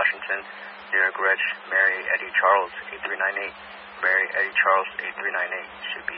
Washington, near Gretsch, Mary Eddie Charles, 8398. Mary Eddie Charles, 8398. Should be